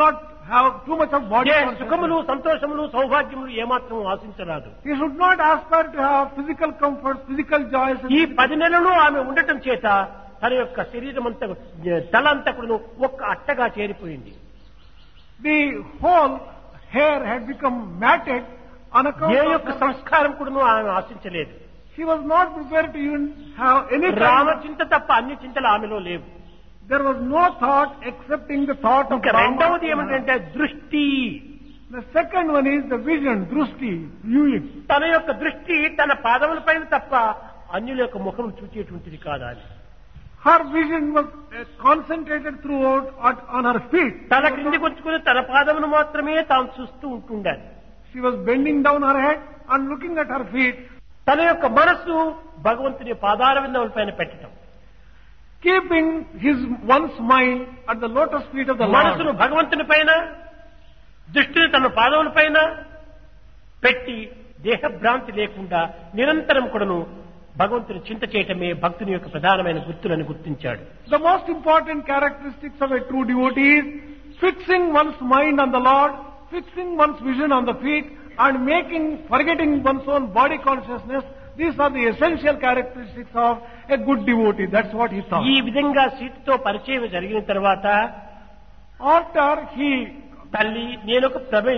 not have too much of body సుఖములు consciousness. సంతోషములు సౌభాగ్యములు ఏమాత్రం ఆశించరాదు. He should not aspire to have physical comforts, physical joys. And ఈ 10 నెలలు ఆమె ఉండటం చేత తన యొక్క శరీరం అంతా తల అంతా కూడా ఒక్క అట్టగా చేరిపోయింది. the whole hair had become matted on account A of యొక్క her. సంస్కారం కూడా ఆమె ఆశించలేదు. She was not prepared to even have any kind of, రామచింత తప్ప అన్ని చింతలు ఆమెలో లేవు. there was no thought excepting the thought of ఇంకా Rama. రెండవది ఏమిటంటే దృష్టి. The second one is the vision, drusti, viewing. తన యొక్క దృష్టి తన పాదములపైన తప్ప అన్యుల యొక్క ముఖం చూచేటువంటిది కాదా అని. Her vision was concentrated throughout on her feet. తల క్రిందికి వచ్చుకుని తన పాదమును మాత్రమే తాను చూస్తూ ఉంటుండాలి. She was bending down her head and looking at her feet, తన యొక్క మనస్సు భగవంతుని పాదార విందములపైన పెట్టడం. keeping one's mind at the lotus feet of the మనసును Lord. భగవంతుని పైన, దృష్టిని తన పాదముల పైన పెట్టి దేహభ్రాంతి లేకుండా నిరంతరం కూడాను భగవంతుని చింత చేయటమే భక్తుని యొక్క ప్రధానమైన గుర్తులను గుర్తించాడు. The most important characteristics of a true devotee is fixing one's mind on the Lord, fixing one's vision on the feet, and forgetting one's own body consciousness. These are the essential characteristics of a good devotee. That's what he thought. ఈ విధంగా సీతతో పరిచయం జరిగిన తర్వాత After he, తల్లి నేనొక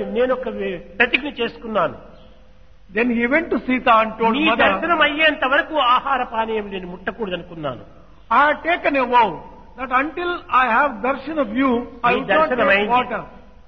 ప్రతిజ్ఞ చేసుకున్నాను. then he went to Sita and told నీ mother, దర్శనం అయ్యేంత వరకు ఆహార పానీయం నేను ముట్టకూడదు అనుకున్నాను. I had taken a vow that until I have darshan of you, I will not darshanam take ayindi. water.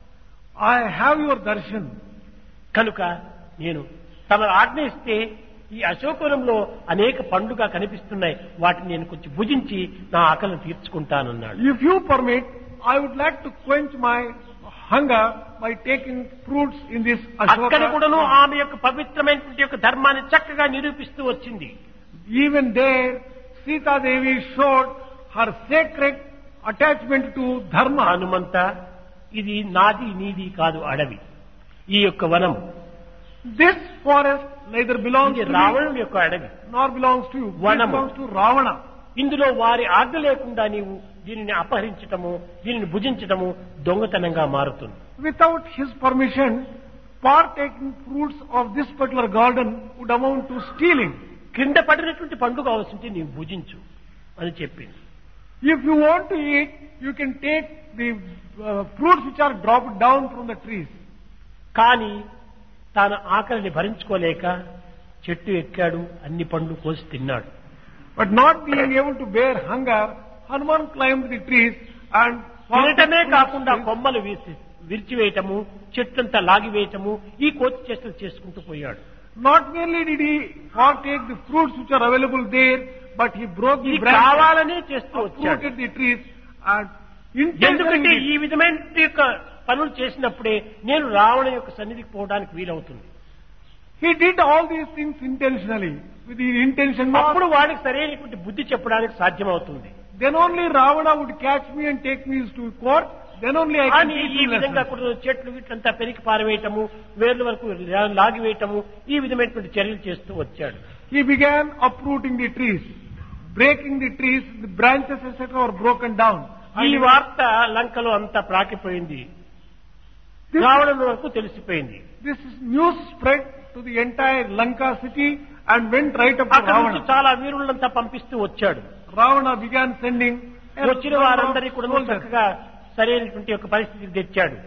I have your darshan. కనుక నేను తమ ఆజ్ఞ ఇస్తే ఈ అశోకవనంలో అనేక పండుగ కనిపిస్తున్నాయి, వాటిని నేను కొంచెం భుజించి నా ఆకలిని తీర్చుకుంటానన్నాడు. If you permit, I would like to quench my hunger by taking fruits in this అక్కడ కూడాను Ashoka. ఆమె యొక్క పవిత్రమైనటువంటి యొక్క ధర్మాన్ని చక్కగా నిరూపిస్తూ వచ్చింది. Even there, Sita Devi showed her sacred attachment to dharma. Hanumantha, ఇది నాది నీది కాదు అడవి, ఈ యొక్క వనం This forest neither belongs ఇది to me రావణుని యొక్క అడవి. nor belongs to you. This Vanamu. belongs to Ravana. ఇందులో వారి ఆజ్ఞ లేకుండా నీవు దీనిని అపహరించటము, దీనిని భుజించటము దొంగతనంగా మారుతుంది. Without his permission, partaking fruits of this particular garden would amount to stealing. క్రింద పడినటువంటి పండు కావాల్సింటే నీవు భుజించు అని చెప్పింది. If you want to eat, you can take the fruits which are dropped down from the trees. కానీ తాను ఆకలిని భరించుకోలేక చెట్టు ఎక్కాడు, అన్ని పండ్లు కోసి తిన్నాడు. But not being able to bear hunger, Hanuman climbed the trees and తినటమే కాకుండా fruits. కొమ్మలు విరిచివేయటము, చెట్లంతా లాగివేయటము, ఈ కోతి చేష్టలు చేసుకుంటూ పోయాడు. Not merely did he partake the fruits which are available there, but he broke the ఇది branches, కావాలనే చేస్తూ వచ్చాడు. uprooted the trees, and ఎందుకంటే intentionally ఈ విధమైన యొక్క పనులు చేసినప్పుడే నేను రావణ యొక్క సన్నిధికి పోవడానికి వీలవుతుంది. he did all these things intentionally, with the intention not. అప్పుడు వాడికి సరైనటువంటి బుద్ధి చెప్పడానికి సాధ్యమవుతుంది. Then only Ravana would catch me and take me to court. Then only I can కానీ teach ఈ him విధంగా lessons. కూడా చెట్లు వీటంతా పెరికి పారవేయటము, వేర్ల వరకు లాగివేయటము, ఈ విధమైనటువంటి చర్యలు చేస్తూ వచ్చాడు. He began uprooting the trees, breaking the trees, the branches etc. were broken down. ఈ And వార్త లంకలో అంతా ప్రాకిపోయింది, this, రావణుల వరకు తెలిసిపోయింది. this news spread to the entire Lanka city and went right up to అక్కడ నుంచి Ravana. చాలా వీరులంతా పంపిస్తూ వచ్చాడు. Ravana began sending a వచ్చిన number of వారందరికీ కూడా soldiers. చక్కగా సరైనటువంటి ఒక పరిస్థితికి తెచ్చాడు.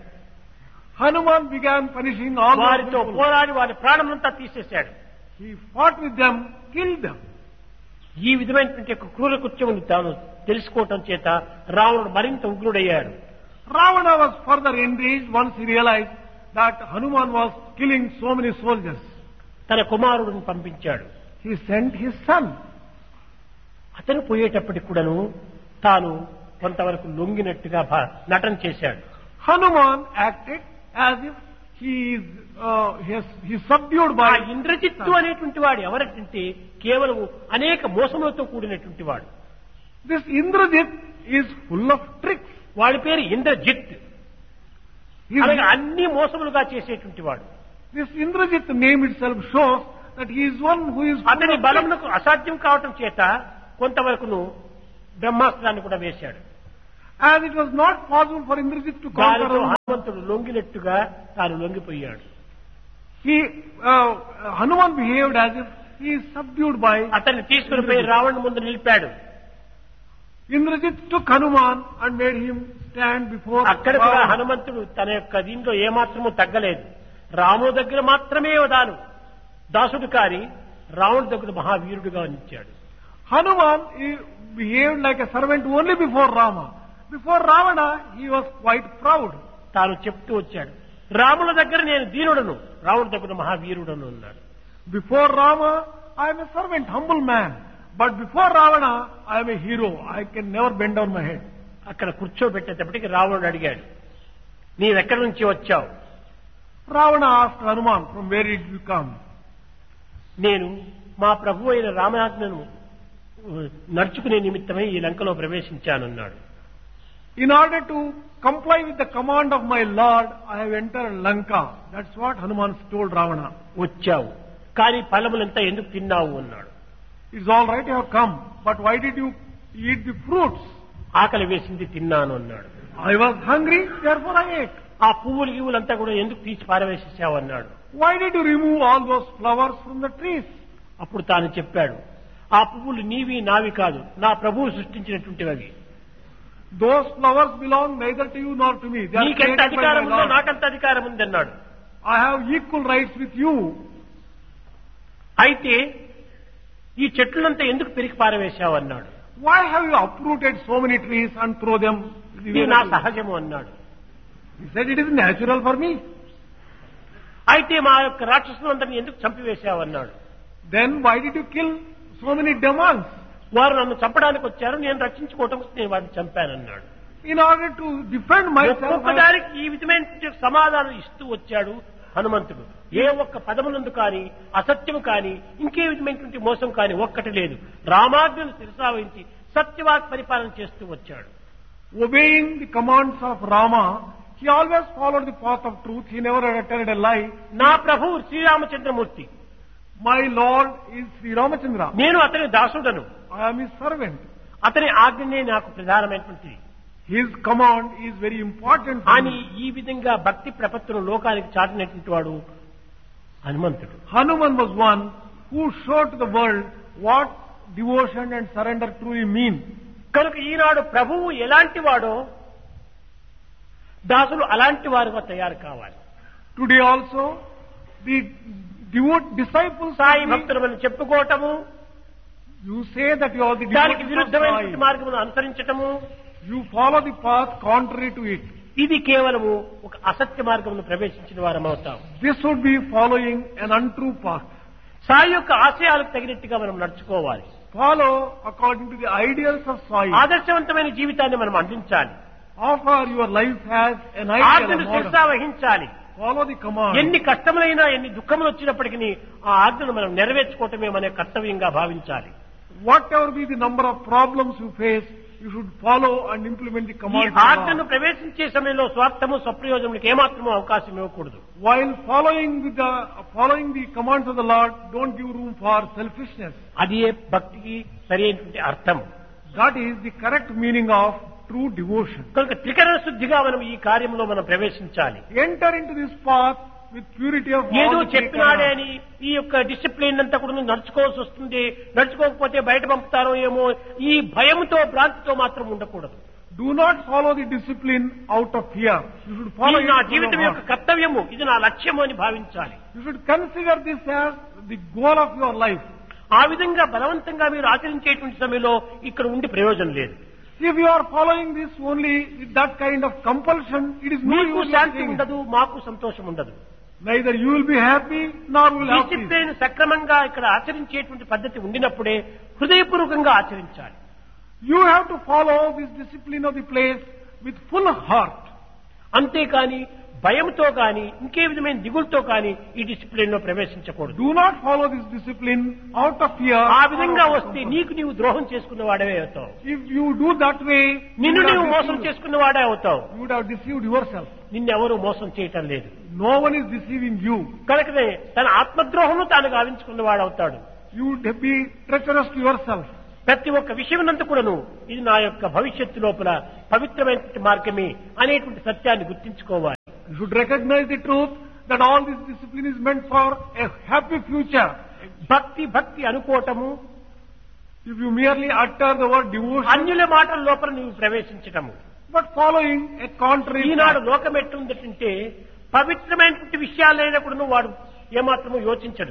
Hanuman began punishing all those వారితో people. పోరాడి వారి ప్రాణమంతా తీసేశాడు. He fought with them, killed them. ఈ విధమైనటువంటి ఒక క్రూర కృత్యమును తాను తెలుసుకోవటం చేత రావణుడు మరింత ఉగ్రుడయ్యాడు. Ravana was further enraged once he realized that Hanuman was killing so many soldiers. తన కుమారుడిని పంపించాడు. He sent his son. అతను పోయేటప్పటికి కూడాను తాను కొంతవరకు లొంగినట్టుగా నటన చేశాడు. Hanuman acted as if he is subdued ఆ by ఇంద్రజిత్తు అనేటువంటి వాడు ఎవరంటే కేవలం అనేక మోసములతో కూడినటువంటి వాడు. this Indrajit is full of tricks. వాడి పేరు ఇంద్రజిత్. He is- అలాగే అన్ని మోసములుగా చేసేటువంటి వాడు. This Indrajit name itself shows that he is one who is full అతని of tricks. బలమునకు అసాధ్యం కావటం చేత కొంతవరకును బ్రహ్మాస్త్రాన్ని కూడా వేశాడు. As it was not possible for Indrajit to conquer దానితో Hanuman, హనుమంతుడు లొంగినట్టుగా తాను లొంగిపోయాడు. Hanuman behaved as if he is subdued by. అతన్ని తీసుకుని పోయి రావణుని ముందు నిలిపాడు. Indrajit took Hanuman and made him stand before. అక్కడ కూడా హనుమంతుడు తన యొక్క దీంట్లో ఏమాత్రమూ తగ్గలేదు. రాముడి దగ్గర మాత్రమే దాసుడు కాని రావణుడి దగ్గర మహావీరుడుగా నిలిచాడు. Hanuman he behaved like a servant only before Rama. Before Ravana he was quite proud. తాను చెప్తూ వచ్చాడు, రాముల దగ్గర నేను దీనుడను, రావణుడి దగ్గర మహావీరుడను అన్నాడు. Before Rama I am a servant, humble man. But before Ravana I am a hero. I can never bend down my head. అక్కడ కూర్చోబెట్టేటప్పటికి రావణుడు అడిగాడు, నీవెక్కడి నుంచి వచ్చావు? Ravana asked Hanuman, from where did you come? నేను మా ప్రభు అయిన రామాజ్ఞను నడుచుకునే నిమిత్తమై ఈ లంకలో ప్రవేశించానన్నాడు. In order to comply with the command of my Lord, I have entered Lanka. That's what Hanuman told Ravana. వచ్చావు, కానీ ఫలములంతా ఎందుకు తిన్నావు అన్నాడు. It's all right, you have come, but why did you eat the fruits? ఆకలి వేసింది తిన్నాను అన్నాడు. I was hungry, therefore I ate. ఆ పువ్వులు గివ్వులంతా కూడా ఎందుకు తీసి పారవేసేసావు అన్నాడు. Why did you remove all those flowers from the trees? అప్పుడు తాను చెప్పాడు, ఆ పువ్వులు నీవి నావి కాదు, నా ప్రభువు సృష్టించినటువంటివి. Those flowers belong neither to you nor to me. They are నీకెంత created by అధికారం my ఉందో Lord. నాకంత అధికారం ఉంది అన్నాడు. I have equal rights with you. అయితే ఈ చెట్లంతా ఎందుకు పెరిగి పారవేశావు అన్నాడు. Why have you uprooted so many trees and throw them? ఇది నా సహజము అన్నాడు. He said it is natural for me. అయితే మా యొక్క రాక్షసులందరినీ ఎందుకు చంపివేశావు అన్నాడు. Then why did you kill so many demons? వారు నన్ను చంపడానికి వచ్చారు, నేను రక్షించుకోవటం నేను వారిని చంపానన్నాడు. In order to defend myself, ఒక్కొక్కదానికి ఈ విధమైన సమాధానం ఇస్తూ వచ్చాడు హనుమంతుడు. ఏ ఒక్క పదమునందు కానీ అసత్యము కానీ ఇంకే విధమైనటువంటి మోసం కానీ ఒక్కటి లేదు. రామాజ్ఞను శిరసావహించి సత్యవాక్ పరిపాలన చేస్తూ వచ్చాడు. obeying the commands of Rama, he always followed the path of truth. He never uttered a lie. నా ప్రభువు Sriramachandramurthy, My Lord is Sri Ramachandra. నేను అతని దాసుడను, I am his servant. అతని ఆజ్ఞనే నాకు ప్రధానమైనటువంటిది His command is very important for అని me. ఈ విధంగా భక్తి ప్రపత్తును లోకానికి చాటినటువంటి వాడు హనుమంతుడు. Hanuman was one who showed to the world what devotion and surrender truly mean. కనుక ఈనాడు ప్రభువు ఎలాంటి వాడో దాసులు అలాంటి వారుగా తయారు కావాలి. Today also, the disciples, Sai భక్తులను చెప్పుకోవటము, you say that you are the దానికి devotees of విరుద్ధమైనటువంటి Sai. మార్గమును అనుసరించటము, You follow the path contrary to it. ఇది కేవలము ఒక అసత్య మార్గమును ప్రవేశించిన వారం అవుతాం. This would be following an untrue path. Sai యొక్క ఆశయాలకు తగినట్టుగా మనం నడుచుకోవాలి. Follow according to the ideals of Sai. ఆదర్శవంతమైన జీవితాన్ని మనం అందించాలి. Offer your life as an ideal, ఆజ్ఞను a శిరసా model. వహించాలి. Follow the command. ఎన్ని కష్టములైనా ఎన్ని దుఃఖములు వచ్చినప్పటికీ ఆ ఆజ్ఞను మనం నెరవేర్చుకోవటమే మన కర్తవ్యంగా భావించాలి. Whatever be the number of problems you face, you should follow and implement the ఈ commands of ఆజ్ఞను God. ప్రవేశించే సమయంలో స్వార్థము స్వప్రయోజనములకు ఏమాత్రమూ అవకాశం ఇవ్వకూడదు. While following the commands of the Lord, don't give room for selfishness. అది భక్తికి సరైనటువంటి అర్థం. That is the correct meaning of true devotion. కనుక త్రికరణ శుద్ధిగా మనం ఈ కార్యంలో మనం ప్రవేశించాలి. Enter into this path with purity of ఏదో all the three చెప్పినాడే karmas. అని ఈ యొక్క డిసిప్లిన్ అంతా కూడా నడుచుకోవాల్సి వస్తుంది, నడుచుకోకపోతే బయట పంపుతారో ఏమో ఈ భయంతో భ్రాంతితో మాత్రం ఉండకూడదు. Do not follow the discipline out of fear. You should follow ఇది నా it full of జీవితం యొక్క heart. కర్తవ్యము, ఇది నా లక్ష్యము అని భావించాలి. You should consider this as the goal of your life. ఆ విధంగా బలవంతంగా మీరు ఆచరించేటువంటి సమయంలో ఇక్కడ ఉండి ప్రయోజనం లేదు. If you are following this only with that kind of compulsion, it is no మీకు use. శాంతి ఉండదు, మాకు సంతోషం ఉండదు. Neither you will be happy nor will have peace. Discipline సక్రమంగా ఇక్కడ ఆచరించేటువంటి పద్ధతి ఉండినప్పుడే హృదయపూర్వకంగా ఆచరించాలి. You have to follow this discipline of the place with full heart. అంతేకాని భయంతో కానీ ఇంకే విధమైన దిగులతో కానీ ఈ డిసిప్లిన్ లో ప్రవేశించకూడదు. Do not follow this discipline out of fear. ఆ విధంగా or out of వస్తే compulsion. నీకు నీవు ద్రోహం చేసుకున్న వాడవే అవుతావు. If you do that way, నిన్ను you నీవు would మోసం have deceived- చేసుకున్న వాడే అవుతావు. you would have deceived yourself. నిన్నెవరూ మోసం చేయటం లేదు. No one is deceiving you. కనుకనే తన ఆత్మద్రోహము తాను గావించుకున్న వాడవుతాడు. You would be treacherous to yourself. ప్రతి ఒక్క విషయమంతా కూడాను ఇది నా యొక్క భవిష్యత్తు లోపల పవిత్రమైన మార్గమే అనేటువంటి సత్యాన్ని గుర్తించుకోవాలి. You should recognize the truth that all this discipline is meant for a happy future. భక్తి భక్తి అనుకోవటము, If you merely utter the word devotion, అన్యుల మాటల లోపల నువ్వు ప్రవేశించటము. but following a contrary Eenadu path. లోకం ఎట్లుందంటే పవిత్రమైనటువంటి విషయాలైనా కూడా వాడు ఏమాత్రము యోచించడు.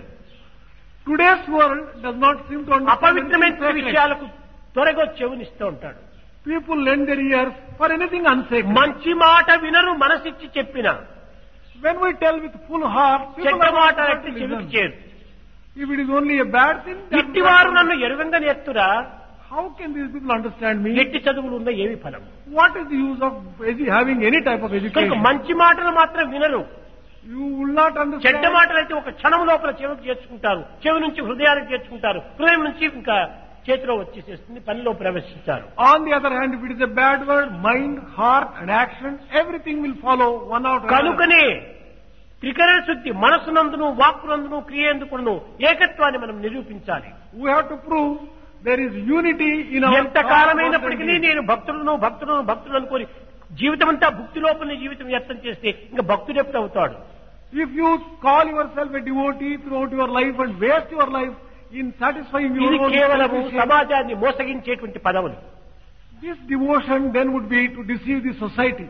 Today's world does not seem to understand అపవిత్రమైన anything sacred. విషయాలకు త్వరగా చెవునిస్తూ ఉంటాడు. People lend their ears for anything unsacred. మంచి మాట వినరు మనసిచ్చి చెప్పిన, When we tell with full heart, people చెడ్డ are మాట not అంటే to చెవికి listen. చేరు. If it is only a bad thing, then ఇట్టివారు నన్ను ఎరుగంగా నేర్తురా, how can these people understand me? ఎట్టి చదువులు ఉన్న ఏమి ఫలం? What is the use of having any type of కనుక education? మంచి మాటలు మాత్రం వినరు. You will not చెడ్డ understand. మాటలు అయితే ఒక క్షణం లోపల చెవికి చేర్చుకుంటారు, చెవి నుంచి హృదయానికి చేర్చుకుంటారు, హృదయం నుంచి ఇంకా చేతిలో వచ్చేసేస్తుంది, పనిలో ప్రవేశిస్తారు. On the other hand, if it is a bad word, mind, heart and action, everything will follow one after another. కనుకనే త్రికరణ శుద్ధి మనసునందును వాక్కునందును క్రియేందుకును ఏకత్వాన్ని మనం నిరూపించాలి. We have to prove there is unity in our ఎంత కాలమైనప్పటికీ నేను భక్తులను అనుకోని జీవితం అంతా భక్తి లోపల జీవితం వ్యక్తం చేస్తే ఇంకా భక్తుడు ఎప్పుడు అవుతాడు? If you call yourself a devotee throughout your life and waste your life in satisfying your ఇది own కేవలము selfish, సమాజాన్ని మోసగించేటువంటి పదవులు. this devotion then would be to deceive the society.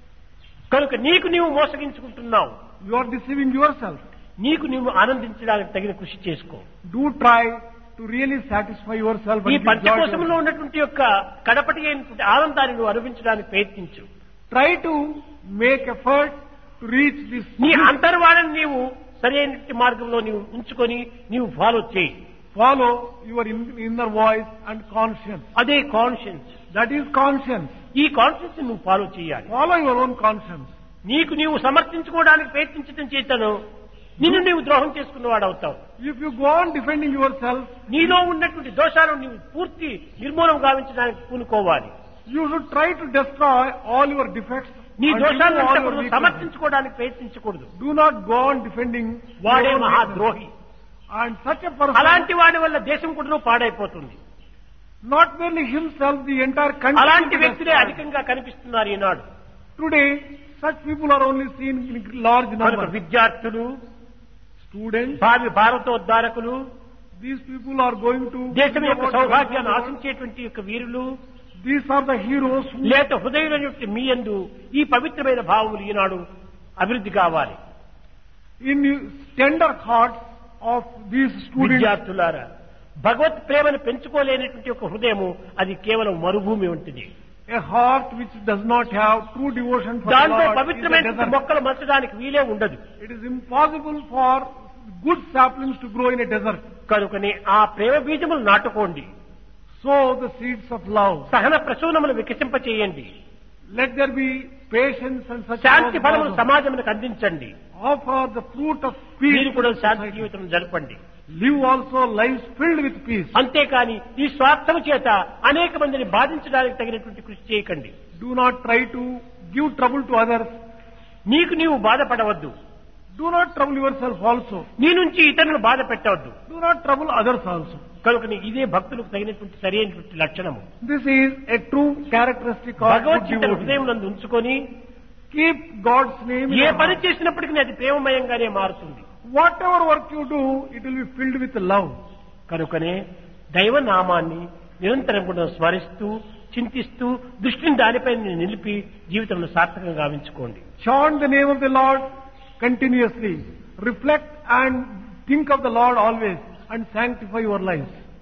కనుక నీకు నీవు మోసగించుకుంటున్నావు. You are deceiving yourself. నీకు నీవు ఆనందించడానికి తగిన కృషి చేసుకో. Do try to really satisfy yourself ఈ and give joy to పంచకోశంలో yourself. ఉన్నటువంటి యొక్క కడపటి అయినటువంటి ఆనందాన్ని నువ్వు అనుభవించడానికి ప్రయత్నించు. Try to make effort to reach this. నీ అంతర్వాణిని నీవు సరైన మార్గంలో నీవు ఉంచుకొని నీవు ఫాలో చేయి. Follow your inner voice and conscience. అదే కాన్షియన్స్. That is conscience. ఈ కాన్షియన్స్ నువ్వు ఫాలో చేయాలి. Follow your own conscience. నీకు నీవు సమర్థించుకోవడానికి ప్రయత్నించడం చేతను నిన్ను నీవు ద్రోహం చేసుకున్నవాడు అవుతావు. If you go on defending yourself, నీలో ఉన్నటువంటి దోషాలను నీవు పూర్తి నిర్మూలన గావించడానికి పూనుకోవాలి. you should try to destroy all your defects. నీ and దోషాలను remove all your ఎప్పుడు weaknesses. సమర్థించుకోవడానికి ప్రయత్నించకూడదు. Do not go on defending your వాడే own weaknesses. మహాద్రోహి. And such a person, అలాంటి వాడి వల్ల దేశం కూడా పాడైపోతుంది. not merely himself, the entire country. అలాంటి will be వ్యక్తులే destroyed. అధికంగా కనిపిస్తున్నారు ఈనాడు. Today, such people are only seen in large కనుక numbers. విద్యార్థులు, Students, భావి భారతోద్ధారకులు, these people are going to. దేశం యొక్క సౌభాగ్యాన్ని ఆశించేటువంటి యొక్క వీరులు, These are the heroes who. లేత హృదయం యొక్క మీ యందు ఈ పవిత్రమైన భావములు ఈనాడు అభివృద్ధి కావాలి. In tender hearts of these students. విద్యార్థులారా, భగవత్ ప్రేమను పెంచుకోలేనటువంటి ఒక హృదయము అది కేవలం మరుభూమి ఉంటుంది. A heart which does not have true devotion for the దాంట్లో Lord is a పవిత్రమైన desert. మొక్కలు మచ్చడానికి వీలే ఉండదు. It is impossible for good saplings to grow in a desert. కనుకనే ఆ ప్రేమ బీజములు నాటుకోండి. Sow the seeds of love. సహన ప్రసూనములు వికసింపచేయండి. Let there be patience and such. శాంతి ఫలములు also. సమాజములకు అందించండి. Offer the fruit of peace. మీరు కూడా to శాంతి society. జీవితం జరపండి. Live also lives filled with peace. అంతేకాని ఈ స్వార్థము చేత అనేక మందిని బాధించడానికి తగినటువంటి కృషి చేయకండి. Do not try to give trouble to others. నీకు నీవు బాధపడవద్దు. Do not trouble yourself also. నీ నుంచి ఇతరులను బాధ పెట్టవద్దు. Do not trouble others also. కనుక ఇదే భక్తులకు తగినటువంటి సరైనటువంటి లక్షణము. This is a true characteristic of good Bhagavad Gita devotee. హృదయం నందు ఉంచుకొని Keep God's name in A your పని heart. చేసినప్పటికీ అది ప్రేమమయంగానే మారుతుంది. Whatever work you do, it will be filled with love. కనుకనే దైవ నామాన్ని నిరంతరం కూడా స్మరిస్తూ చింతిస్తూ దృష్టిని దానిపై నిలిపి జీవితంలో సార్థకంగా గావించుకోండి. Chant the name of the Lord continuously. Reflect and think of the Lord always and sanctify your lives.